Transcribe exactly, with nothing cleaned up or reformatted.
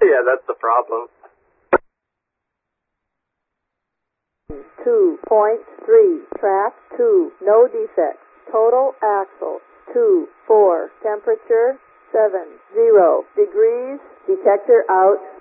Yeah, that's the problem. two point three, track two, no defects. Total axle, two, four, temperature, seven, zero degrees, detector out.